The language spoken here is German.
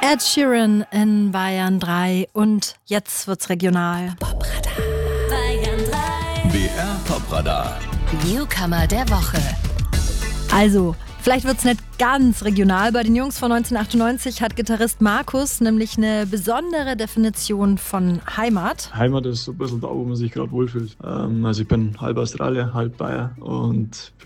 Ed Sheeran in Bayern 3 und jetzt wird's regional. Bayern 3. BR Popradar. Newcomer der Woche. Also, vielleicht wird's nicht ganz regional. Bei den Jungs von 1998 hat Gitarrist Markus nämlich eine besondere Definition von Heimat. Heimat ist so ein bisschen da, wo man sich gerade wohlfühlt. Also ich bin halb Australier, halb Bayer und